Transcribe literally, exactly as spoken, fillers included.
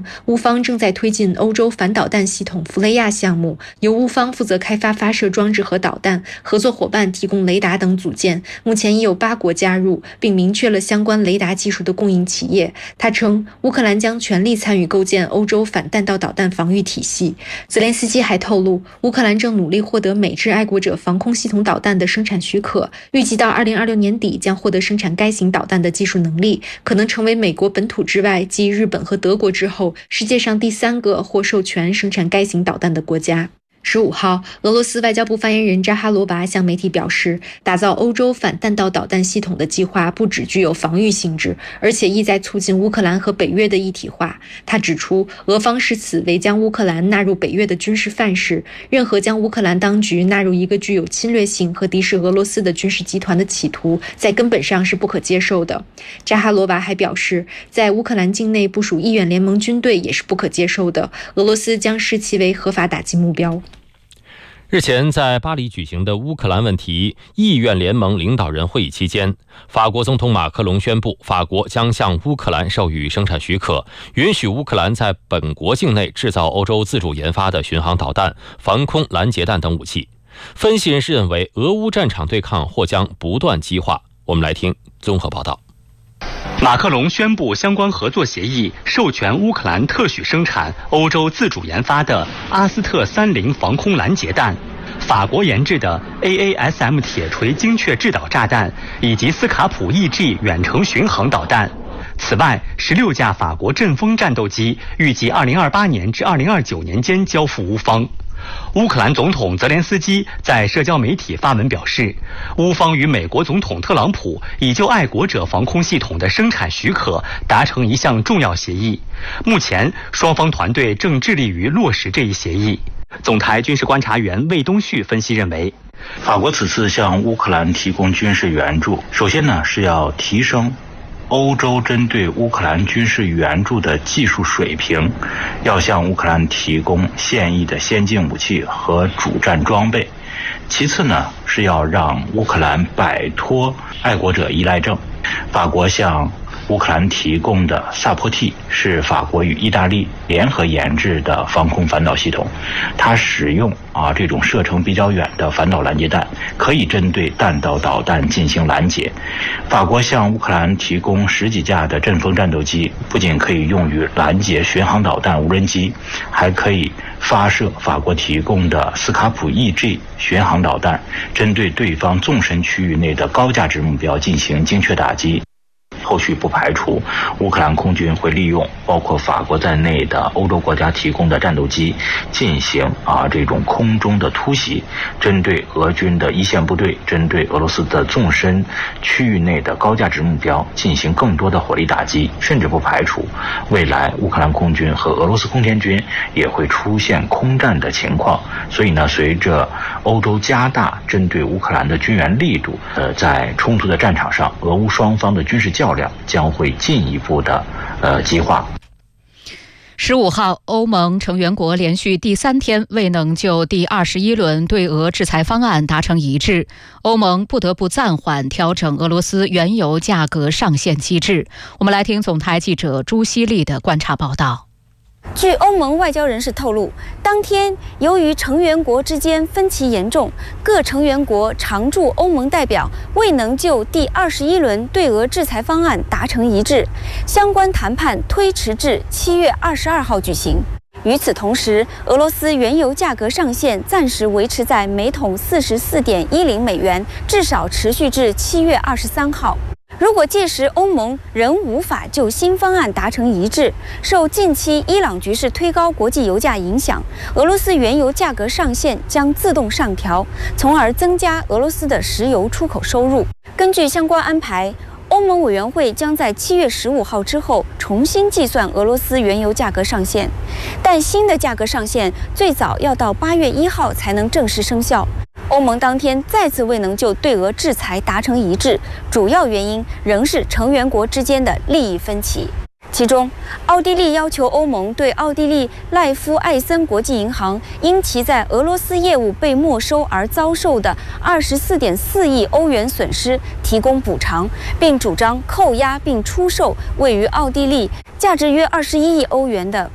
乌方正在推进欧洲反导弹系统弗雷亚项目，由乌方负责开发发射装置和导弹，合作伙伴提供雷达等组件。目前已有八国加入，并明确了相关雷达技术的供应企业。他称，乌克兰将全力参与构建欧洲反弹道导弹防御体系。泽连斯基还透露，乌克兰正努力获得美制爱国者防空系统导弹的生产许可，预计到二零二六年底将获得生产该型导弹的技术能力，可能成为美国本土之外继日本和德国之后，世界上第三个获授权生产该型导弹的国家。十五号，俄罗斯外交部发言人扎哈罗娃向媒体表示，打造欧洲反弹道导弹系统的计划不只具有防御性质，而且意在促进乌克兰和北约的一体化。他指出，俄方视此为将乌克兰纳入北约的军事范式，任何将乌克兰当局纳入一个具有侵略性和敌视俄罗斯的军事集团的企图，在根本上是不可接受的。扎哈罗娃还表示，在乌克兰境内部署意愿联盟军队也是不可接受的，俄罗斯将视其为合法打击目标。 日前在巴黎举行的乌克兰问题意愿联盟领导人会议期间，法国总统马克龙宣布，法国将向乌克兰授予生产许可，允许乌克兰在本国境内制造欧洲自主研发的巡航导弹、防空拦截弹等武器。分析人士认为，俄乌战场对抗或将不断激化。我们来听综合报道。 马克龙宣布相关合作协议，授权乌克兰特许生产欧洲自主研发的阿斯特三零防空拦截弹、法国研制的 A A S M 铁锤精确制导炸弹以及斯卡普 E G 远程巡航导弹。此外，十六架法国阵风战斗机预计二零二八年至二零二九年间交付乌方。乌克兰总统泽连斯基在社交媒体发文表示，乌方与美国总统特朗普已就爱国者防空系统的生产许可达成一项重要协议，目前双方团队正致力于落实这一协议。总台军事观察员魏东旭分析认为， 法国此次向乌克兰提供军事援助，首先呢是要提升欧洲针对乌克兰军事援助的技术水平，要向乌克兰提供现役的先进武器和主战装备。其次呢，是要让乌克兰摆脱爱国者依赖症。法国向乌克兰提供的萨坡 T 是法国与意大利联合研制的防空反导系统，它使用啊这种射程比较远的反导拦截弹，可以针对弹道导弹进行拦截。法国向乌克兰提供十几架的阵风战斗机，不仅可以用于拦截巡航导弹、无人机，还可以发射法国提供的斯卡普 E G 巡航导弹，针对对方纵深区域内的高价值目标进行精确打击。后续不排除乌克兰空军会利用包括法国在内的欧洲国家提供的战斗机进行啊这种空中的突袭，针对俄军的一线部队，针对俄罗斯的纵深区域内的高价值目标进行更多的火力打击，甚至不排除未来乌克兰空军和俄罗斯空天军也会出现空战的情况。所以呢，随着欧洲加大针对乌克兰的军援力度，呃，在冲突的战场上，俄乌双方的军事较量将会进一步的呃激化。 十五号，欧盟成员国连续第三天未能就第二十一轮对俄制裁方案达成一致，欧盟不得不暂缓调整俄罗斯原油价格上限机制。我们来听总台记者朱希丽的观察报道。 据欧盟外交人士透露，当天由于成员国之间分歧严重，各成员国常驻欧盟代表未能就第二十一轮对俄制裁方案达成一致，相关谈判推迟至七月二十二号举行。与此同时，俄罗斯原油价格上限暂时维持在每桶四十四点一零美元，至少持续至七月二十三号。如果届时欧盟仍无法就新方案达成一致，受近期伊朗局势推高国际油价影响，俄罗斯原油价格上限将自动上调，从而增加俄罗斯的石油出口收入。根据相关安排，欧盟委员会将在七月十五号之后重新计算俄罗斯原油价格上限，但新的价格上限最早要到八月一号才能正式生效。欧盟当天再次未能就对俄制裁达成一致，主要原因仍是成员国之间的利益分歧。其中，奥地利要求欧盟对奥地利赖夫艾森国际银行因其在俄罗斯业务被没收而遭受的二十四点四亿欧元损失提供补偿，并主张扣押并出售位于奥地利价值约二十一亿欧元的